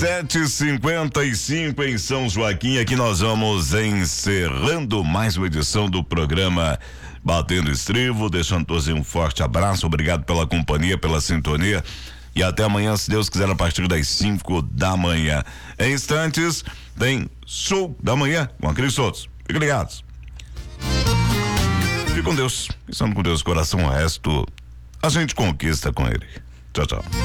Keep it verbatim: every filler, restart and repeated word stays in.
sete e cinquenta e cinco em São Joaquim. Aqui nós vamos encerrando mais uma edição do programa Batendo Estribo, deixando todos um forte abraço, obrigado pela companhia, pela sintonia e até amanhã, se Deus quiser, a partir das cinco da manhã. Em instantes tem Sul da Manhã com a Cris Soutos. Fiquem ligados. Fique com Deus, pensando com Deus, coração, o resto a gente conquista com ele. Tchau, tchau.